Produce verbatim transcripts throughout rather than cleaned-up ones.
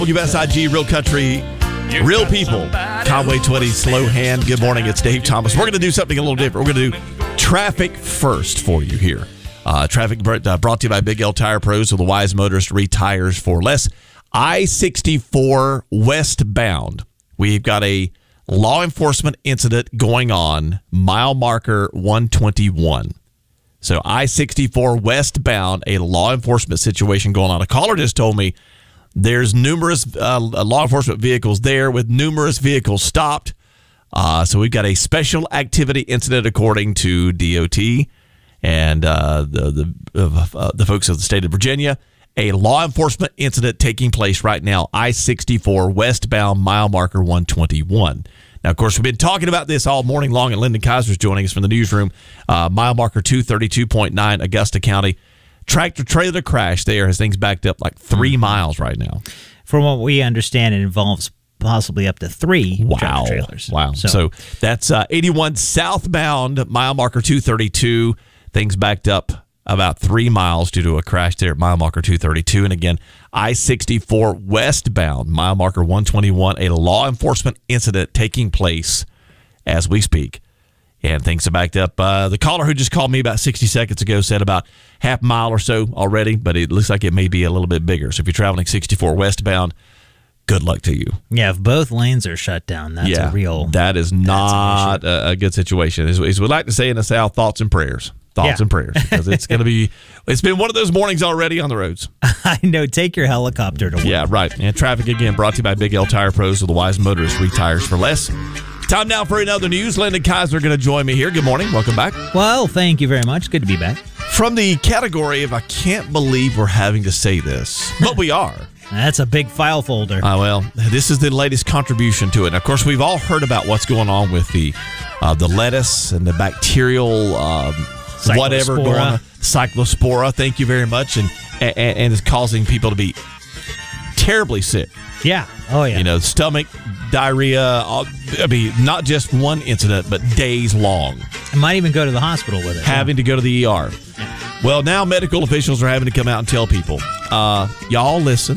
W S I G, Real Country, Real People. Conway twenty, Slow Hand. Good morning. It's Dave Thomas. We're going to do something a little different. We're going to do traffic first for you here. Uh, traffic uh, brought to you by Big L Tire Pros, so the wise motorist retires for less. I sixty-four westbound. We've got a law enforcement incident going on, mile marker one twenty-one. So I sixty-four westbound, a law enforcement situation going on. A caller just told me there's numerous uh, law enforcement vehicles there with numerous vehicles stopped. Uh, so we've got a special activity incident according to D O T and uh, the the, uh, the folks of the state of Virginia. A law enforcement incident taking place right now, I sixty-four westbound, mile marker one twenty-one. Now, of course, we've been talking about this all morning long, and Lyndon Kaiser's joining us from the newsroom. Uh, mile marker two thirty-two point nine, Augusta County. Tractor trailer crash there has things backed up like three miles right now. From what we understand, it involves possibly up to three wow. tractor trailers. Wow. So, so that's uh, eighty-one southbound, mile marker two thirty-two. Things backed up about three miles due to a crash there at mile marker two thirty-two. And again, I sixty-four westbound, mile marker one twenty-one, a law enforcement incident taking place as we speak. And things are backed up. Uh, the caller who just called me about sixty seconds ago said about half mile or so already, but it looks like it may be a little bit bigger. So if you're traveling sixty-four westbound, good luck to you. Yeah, if both lanes are shut down, that's yeah, a real... That is not a, a good situation. As, as we like to say in the South, thoughts and prayers. Thoughts yeah. and prayers. Because it's going to be... It's been one of those mornings already on the roads. I know. Take your helicopter to work. Yeah, right. And traffic, again, brought to you by Big L Tire Pros, so the wise motorist retires for less. Time now for another news. Lyndon Kaiser going to join me here. Good morning. Welcome back. Well, thank you very much. Good to be back. From the category of I can't believe we're having to say this, but we are. That's a big file folder. Uh, well, this is the latest contribution to it. And of course, we've all heard about what's going on with the uh, the lettuce and the bacterial um, whatever going on. Cyclospora. Thank you very much. And, and, and it's causing people to be terribly sick. Yeah. Oh, yeah. You know, stomach, diarrhea. I mean, not just one incident, but days long. I might even go to the hospital with it. Having yeah. to go to the E R. Well, now medical officials are having to come out and tell people, uh, y'all listen,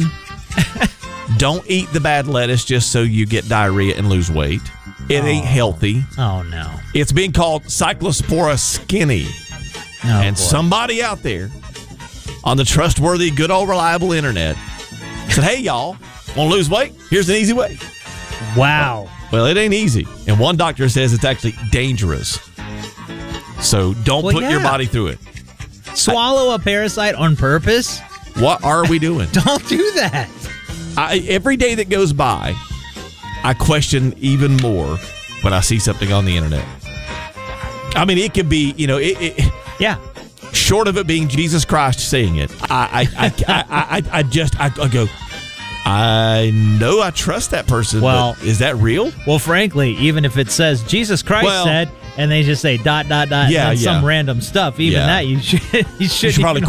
don't eat the bad lettuce just so you get diarrhea and lose weight. It oh. ain't healthy. Oh, no. It's being called Cyclospora skinny. Oh, and boy. somebody out there on the trustworthy, good old reliable internet said, hey, y'all, want to lose weight? Here's an easy way. Wow. Well, it ain't easy. And one doctor says it's actually dangerous. So don't well, put yeah. your body through it. Swallow I, a parasite on purpose? What are we doing? Don't do that. I, every day that goes by, I question even more when I see something on the internet. I mean, it could be, you know, it, it yeah. Short of it being Jesus Christ saying it, I, I, I, I, I, I just, I, I go, I know I trust that person. Well, but is that real? Well, frankly, even if it says Jesus Christ well, said, and they just say dot dot dot, yeah, and yeah. some random stuff, even yeah. that you should you should, you should probably